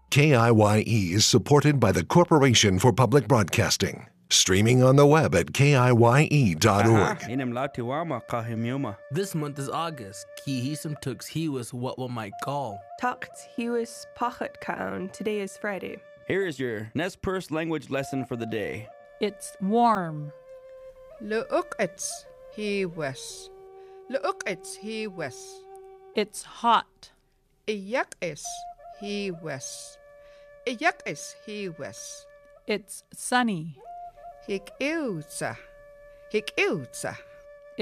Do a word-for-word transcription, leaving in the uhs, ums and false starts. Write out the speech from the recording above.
K I Y E is supported by the Corporation for Public Broadcasting. Streaming on the web at K I Y E dot org. This month is August. Ki hisam tux hiwas what one might call. Tucht hiwas pachet kaun. Today is Friday. Here is your Nez Perce language lesson for the day. It's warm. Leukits he wes. Leukits he wes. It's hot. Iyak is he wes. Iyak is he wes. It's sunny. Hik iwtsa. Hik iwtsa.